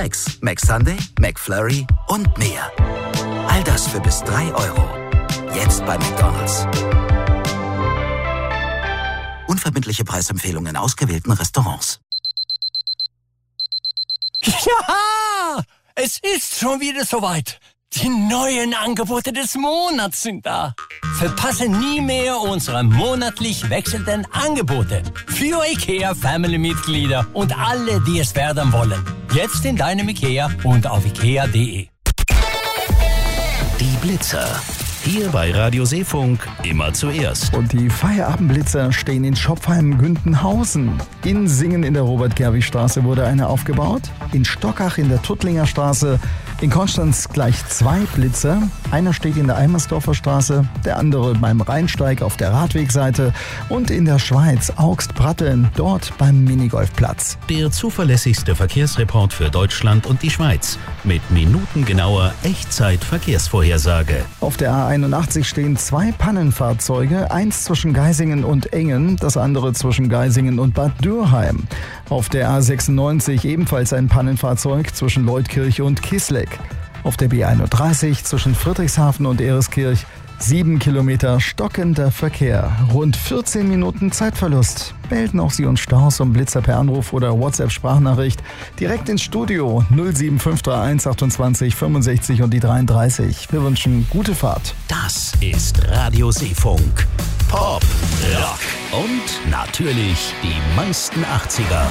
McSnacks, McSunday, McFlurry und mehr. All das für bis 3 €. Jetzt bei McDonald's. Unverbindliche Preisempfehlungen in ausgewählten Restaurants. Ja, es ist schon wieder soweit. Die neuen Angebote des Monats sind da. Verpasse nie mehr unsere monatlich wechselnden Angebote. Für IKEA-Family-Mitglieder und alle, die es werden wollen. Jetzt in deinem IKEA und auf ikea.de. Die Blitzer. Hier bei Radio Seefunk immer zuerst. Und die Feierabendblitzer stehen in Schopfheim-Güntenhausen. In Singen in der Robert-Gerwig-Straße wurde eine aufgebaut. In Stockach in der Tuttlinger Straße. In Konstanz gleich 2 Blitzer. Einer steht in der Eimersdorfer Straße, der andere beim Rheinsteig auf der Radwegseite und in der Schweiz Augst-Pratteln, dort beim Minigolfplatz. Der zuverlässigste Verkehrsreport für Deutschland und die Schweiz. Mit minutengenauer Echtzeit-Verkehrsvorhersage. Auf der A81 stehen 2 Pannenfahrzeuge, eins zwischen Geisingen und Engen, das andere zwischen Geisingen und Bad Dürheim. Auf der A96 ebenfalls ein Pannenfahrzeug zwischen Leutkirch und Kisleck. Auf der B31 zwischen Friedrichshafen und Ereskirch 7 Kilometer stockender Verkehr, rund 14 Minuten Zeitverlust. Melden auch Sie uns Staus und Blitzer per Anruf oder WhatsApp-Sprachnachricht direkt ins Studio 07531 28 65 und die 33. Wir wünschen gute Fahrt. Das ist Radio Seefunk. Pop, Rock und natürlich die meisten 80er.